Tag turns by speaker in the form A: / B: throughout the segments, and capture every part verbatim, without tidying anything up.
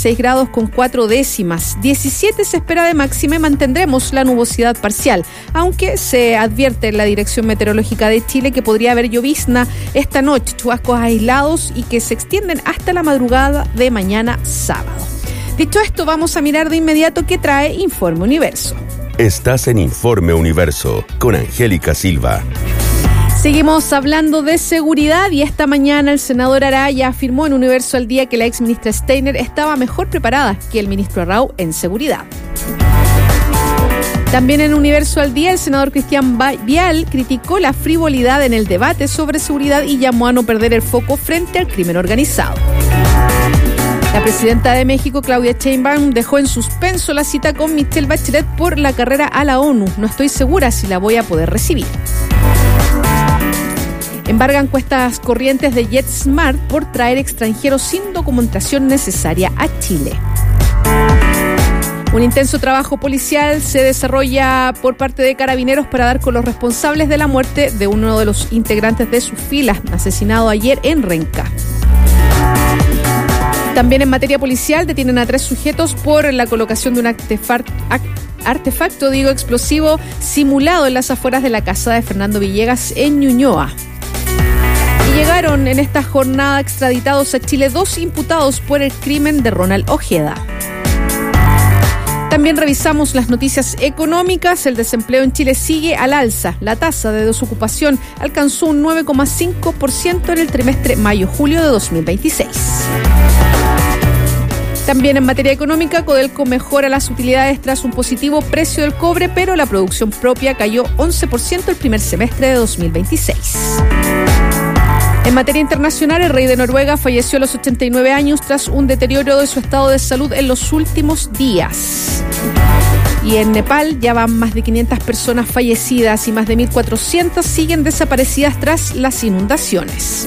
A: dieciséis grados con cuatro décimas. diecisiete se espera de máxima y mantendremos la nubosidad parcial, aunque se advierte en la Dirección Meteorológica de Chile que podría haber llovizna esta noche, chubascos aislados y que se extienden hasta la madrugada de mañana sábado. Dicho esto, vamos a mirar de inmediato qué trae Informe Universo.
B: Estás en Informe Universo con Angélica Silva.
A: Seguimos hablando de seguridad y esta mañana el senador Araya afirmó en Universo al Día que la ex ministra Steiner estaba mejor preparada que el ministro Arrau en seguridad. También en Universo al Día el senador Cristian Vial criticó la frivolidad en el debate sobre seguridad y llamó a no perder el foco frente al crimen organizado. La presidenta de México, Claudia Sheinbaum, dejó en suspenso la cita con Michelle Bachelet por la carrera a la ONU. No estoy segura si la voy a poder recibir. Embargan cuestas corrientes de JetSmart por traer extranjeros sin documentación necesaria a Chile. Un intenso trabajo policial se desarrolla por parte de Carabineros para dar con los responsables de la muerte de uno de los integrantes de sus filas, asesinado ayer en Renca. También en materia policial detienen a tres sujetos por la colocación de un artefacto, artefacto digo, explosivo simulado en las afueras de la casa de Fernando Villegas en Ñuñoa. Y llegaron en esta jornada extraditados a Chile dos imputados por el crimen de Ronald Ojeda. También revisamos las noticias económicas. El desempleo en Chile sigue al alza. La tasa de desocupación alcanzó un nueve coma cinco por ciento en el trimestre mayo-julio de dos mil veintiséis. También en materia económica, Codelco mejora las utilidades tras un positivo precio del cobre, pero la producción propia cayó once por ciento el primer semestre de dos mil veintiséis. En materia internacional, el rey de Noruega falleció a los ochenta y nueve años tras un deterioro de su estado de salud en los últimos días. Y en Nepal ya van más de quinientas personas fallecidas y más de mil cuatrocientas siguen desaparecidas tras las inundaciones.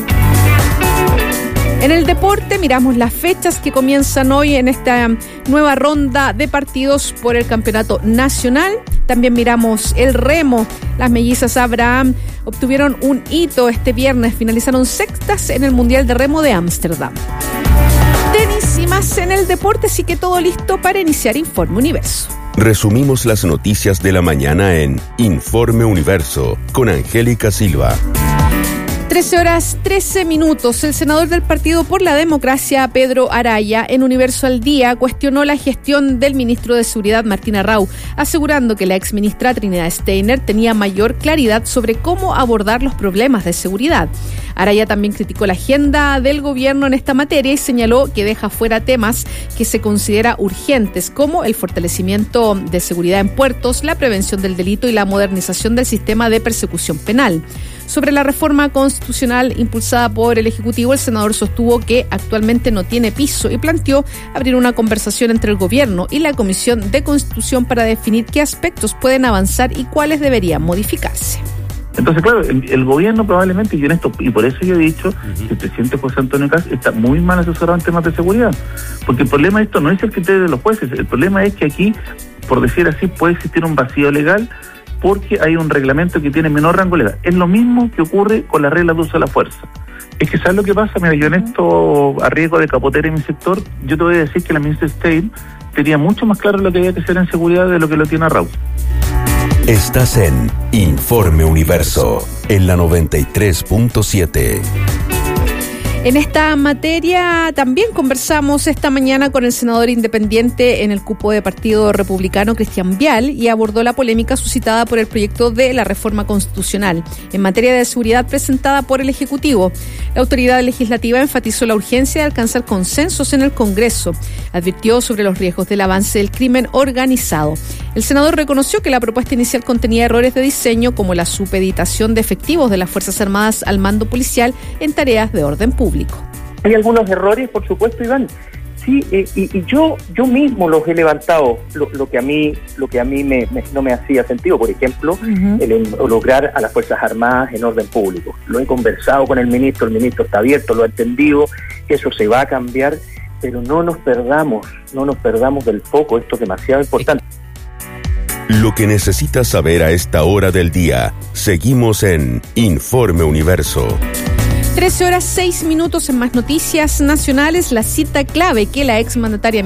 A: En el deporte miramos las fechas que comienzan hoy en esta nueva ronda de partidos por el campeonato nacional. También miramos el remo. Las mellizas Abraham obtuvieron un hito este viernes. Finalizaron sextas en el Mundial de Remo de Ámsterdam. Tenis y más en el deporte, así que todo listo para iniciar Informe Universo.
B: Resumimos las noticias de la mañana en Informe Universo con Angélica Silva.
A: trece horas trece minutos. El senador del Partido por la Democracia, Pedro Araya, en Universo al Día, cuestionó la gestión del ministro de Seguridad, Martín Arrau, asegurando que la exministra Trinidad Steiner tenía mayor claridad sobre cómo abordar los problemas de seguridad. Araya también criticó la agenda del gobierno en esta materia y señaló que deja fuera temas que se considera urgentes, como el fortalecimiento de seguridad en puertos, la prevención del delito y la modernización del sistema de persecución penal. Sobre la reforma constitucional impulsada por el Ejecutivo, el senador sostuvo que actualmente no tiene piso y planteó abrir una conversación entre el gobierno y la Comisión de Constitución para definir qué aspectos pueden avanzar y cuáles deberían modificarse.
C: Entonces, claro, el, el gobierno probablemente, y en esto, y por eso yo he dicho uh-huh. que el presidente José Antonio Kast está muy mal asesorado en temas de seguridad, porque el problema de esto no es el criterio de los jueces, el problema es que aquí, por decir así, puede existir un vacío legal porque hay un reglamento que tiene menor rango legal. Es lo mismo que ocurre con las reglas de uso de la fuerza. Es que ¿sabes lo que pasa? Mira, yo en esto, a riesgo de capotera en mi sector, yo te voy a decir que la ministra Stein tenía mucho más claro lo que había que hacer en seguridad de lo que lo tiene Arrau.
B: Estás en Informe Universo, en la noventa y tres punto siete.
A: En esta materia también conversamos esta mañana con el senador independiente en el cupo de Partido Republicano, Cristian Vial, y abordó la polémica suscitada por el proyecto de la reforma constitucional en materia de seguridad presentada por el Ejecutivo. La autoridad legislativa enfatizó la urgencia de alcanzar consensos en el Congreso. Advirtió sobre los riesgos del avance del crimen organizado. El senador reconoció que la propuesta inicial contenía errores de diseño, como la supeditación de efectivos de las Fuerzas Armadas al mando policial en tareas de orden público.
D: Hay algunos errores, por supuesto, Iván. Sí, eh, y, y yo yo mismo los he levantado, lo, lo que a mí lo que a mí me, me, no me hacía sentido, por ejemplo, uh-huh. el involucrar a las Fuerzas Armadas en orden público. Lo he conversado con el ministro, el ministro está abierto, lo ha entendido, eso se va a cambiar, pero no nos perdamos, no nos perdamos del foco, esto es demasiado importante.
B: Lo que necesitas saber a esta hora del día. Seguimos en Informe Universo.
A: trece horas seis minutos en más noticias nacionales. La cita clave que la exmandataria